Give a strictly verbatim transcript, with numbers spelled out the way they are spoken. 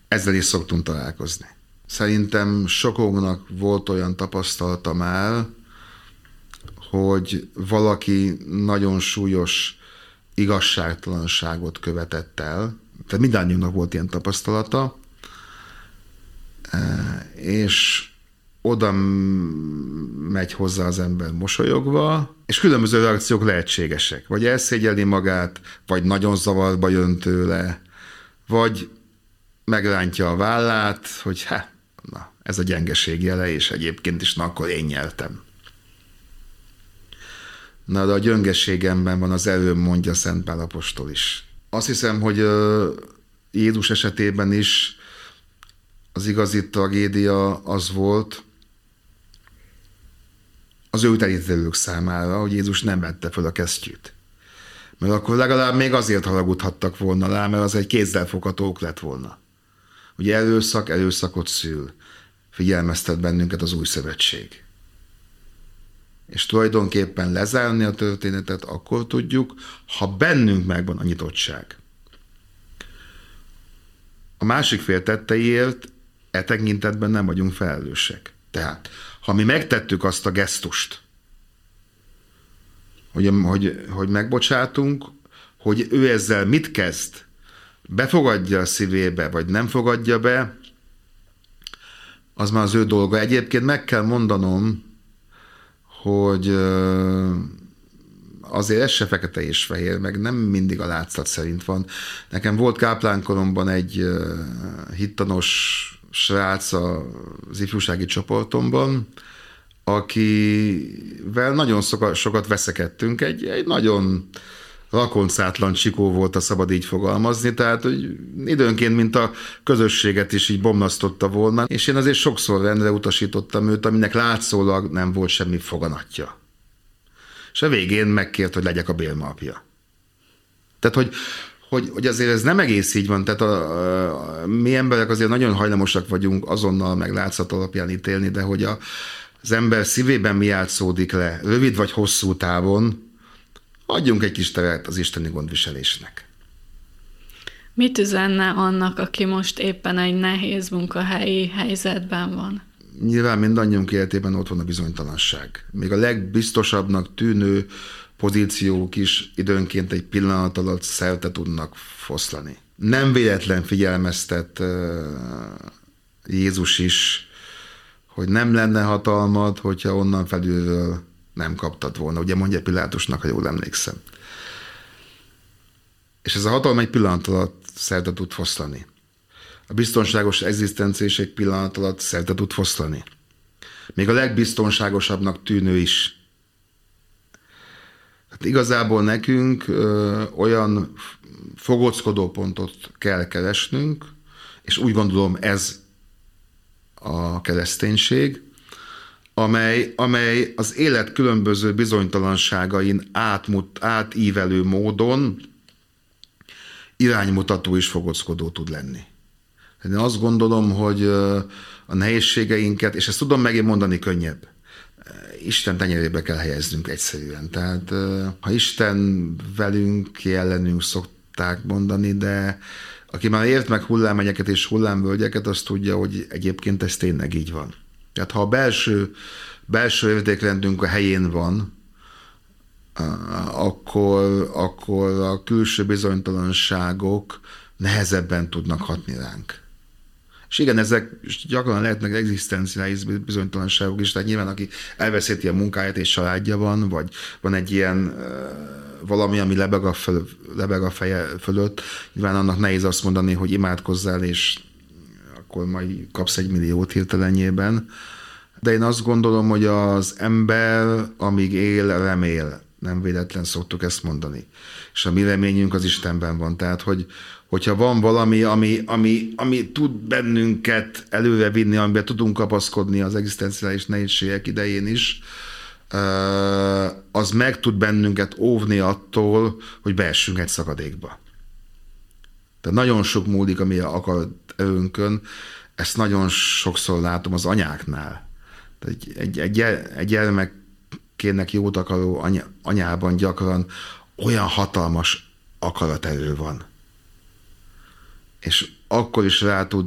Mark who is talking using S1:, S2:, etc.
S1: ezzel is szoktunk találkozni. Szerintem sokunknak volt olyan tapasztalata már, hogy valaki nagyon súlyos igazságtalanságot követett el. Tehát mindannyiunknak volt ilyen tapasztalata, és oda megy hozzá az ember mosolyogva, és különböző reakciók lehetségesek. Vagy elszégyelli magát, vagy nagyon zavarba jön tőle, vagy megrántja a vállát, hogy hát, na, ez a gyengeség jele, és egyébként is, na, akkor én nyertem. Na, de a gyöngeségemben van az erőm, mondja Szent Pál apostol is. Azt hiszem, hogy Jézus esetében is az igazi tragédia az volt az őt elítélők számára, hogy Jézus nem vette fel a kesztyűt. Mert akkor legalább még azért haragudhattak volna rá, mert az egy kézzelfogható ok lett volna. Ugye erőszak erőszakot szül, figyelmeztet bennünket az új szövetség. És tulajdonképpen lezárni a történetet akkor tudjuk, ha bennünk megvan a nyitottság. A másik fél tetteiért e tekintetben nem vagyunk felelősek. Tehát, ha mi megtettük azt a gesztust, hogy, hogy, hogy megbocsátunk, hogy ő ezzel mit kezd, befogadja a szívébe, vagy nem fogadja be, az már az ő dolga. Egyébként meg kell mondanom, hogy azért ez se fekete és fehér, meg nem mindig a látszat szerint van. Nekem volt káplánkoromban egy hittanos srác az ifjúsági csoportomban, akivel nagyon sokat veszekedtünk. Egy, egy nagyon rakoncátlan csikó volt, a szabad így fogalmazni, tehát hogy időnként, mint a közösséget is így bomlasztotta volna, és én azért sokszor rendre utasítottam őt, aminek látszólag nem volt semmi foganatja. És a végén megkért, hogy legyek a bélmapja. Tehát, hogy, hogy, hogy azért ez nem egész így van, tehát a, a, mi emberek azért nagyon hajlamosak vagyunk azonnal meg látszat alapján ítélni, de hogy a, az ember szívében mi játszódik le, rövid vagy hosszú távon, adjunk egy kis teret az isteni gondviselésnek.
S2: Mit üzenne annak, aki most éppen egy nehéz munkahelyi helyzetben van?
S1: Nyilván mindannyiunk életében ott van a bizonytalanság. Még a legbiztosabbnak tűnő pozíciók is időnként egy pillanat alatt szerte tudnak foszlani. Nem véletlen figyelmeztet Jézus is, hogy nem lenne hatalmad, hogyha onnan felülről nem kaptad volna. Ugye mondja Pilátusnak, ha jól emlékszem. És ez a hatalom egy pillanat alatt szerte tud foszlani. A biztonságos egzisztencia is egy pillanat alatt szerte tud foszlani. Még a legbiztonságosabbnak tűnő is. Hát igazából nekünk ö, olyan fogóckodó pontot kell keresnünk, és úgy gondolom ez a kereszténység, amely, amely az élet különböző bizonytalanságain átmut, átívelő módon iránymutató és fogockodó tud lenni. Én azt gondolom, hogy a nehézségeinket, és ezt tudom megint mondani könnyebb, Isten tenyerébe kell helyeznünk egyszerűen. Tehát ha Isten velünk, ellenünk szokták mondani, de aki már ért meg hullámegyeket és hullámvölgyeket, azt tudja, hogy egyébként ez tényleg így van. Tehát ha a belső, belső értékrendünk a helyén van, akkor, akkor a külső bizonytalanságok nehezebben tudnak hatni ránk. És igen, ezek gyakran lehetnek egzisztenciális bizonytalanságok is, tehát nyilván aki elveszíti a munkáját és családja van, vagy van egy ilyen valami, ami lebeg a, föl, lebeg a feje fölött, nyilván annak nehéz azt mondani, hogy imádkozzál, és akkor majd kapsz egy milliót hirtelenjében. De én azt gondolom, hogy az ember, amíg él, remél. Nem véletlen szoktuk ezt mondani. És a mi reményünk az Istenben van. Tehát, hogy, hogyha van valami, ami, ami, ami tud bennünket előre vinni, amiben tudunk kapaszkodni az egzisztenciális nehézségek idején is, az meg tud bennünket óvni attól, hogy beessünk egy szakadékba. Tehát nagyon sok múlik a mi akarat erőnkön, ezt nagyon sokszor látom az anyáknál. Egy, egy, egy, egy gyermekének jót akaró anya, anyában gyakran olyan hatalmas akaraterő van. És akkor is rá tud